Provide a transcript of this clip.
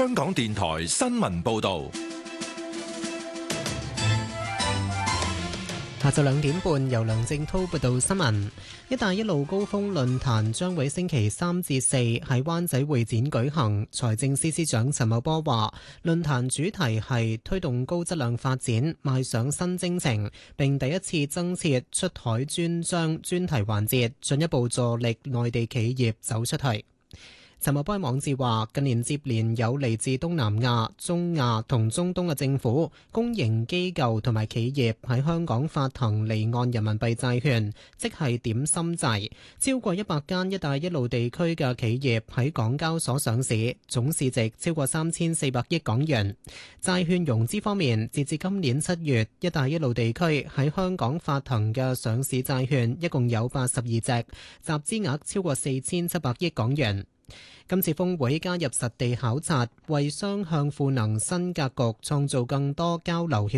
香港電台新聞報道。 下晝2點半，由梁正滔報道新聞。一帶一路高峰論壇將會星期3至4喺灣仔會展舉行。財政司司長陳茂波話，論壇主題係推動高質量發展，邁上新征程，並第一次增設出海專章專題環節，進一步助力內地企業走出去。陳茂波網誌話，近年接連有嚟自東南亞、中亞同中東嘅政府、公營機構同埋企業喺香港發行離岸人民幣債券，即係點心債。超過100間一帶一路地區嘅企業喺港交所上市，總市值超過3400億港元。債券融資方面，截至今年7月，一帶一路地區喺香港發行嘅上市債券一共有82隻，集資額超過4700億港元。今次峰會加入實地考察，為雙向賦能新格局創造更多交流協